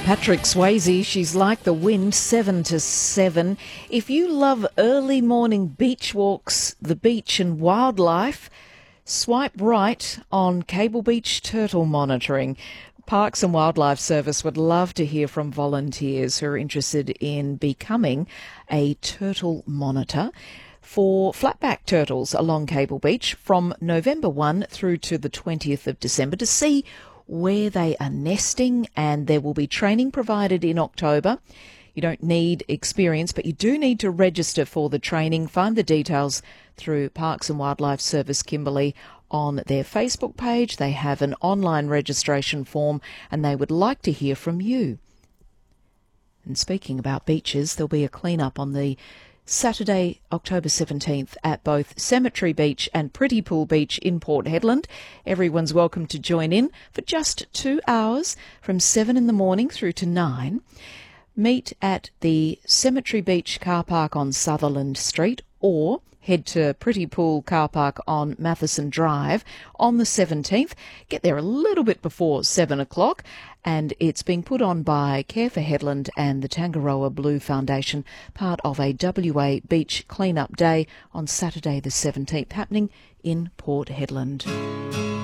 Patrick Swayze, She's Like the Wind, 7 to 7. If you love early morning beach walks, the beach and wildlife, swipe right on Cable Beach turtle monitoring. Parks and Wildlife Service would love to hear from volunteers who are interested in becoming a turtle monitor for flatback turtles along Cable Beach from November 1 through to the 20th of December to see where they are nesting, and there will be training provided in October. You don't need experience, but you do need to register for the training. Find the details through Parks and Wildlife Service Kimberley on their Facebook page. They have an online registration form and they would like to hear from you. And speaking about beaches, there'll be a clean-up on the Saturday, October 17th at both Cemetery Beach and Pretty Pool Beach in Port Hedland. Everyone's welcome to join in for just 2 hours from 7 in the morning through to 9. Meet at the Cemetery Beach car park on Sutherland Street or head to Pretty Pool car park on Matheson Drive on the 17th. Get there a little bit before 7 o'clock, and it's being put on by Care for Hedland and the Tangaroa Blue Foundation, part of a WA Beach Clean-up Day on Saturday the 17th, happening in Port Hedland.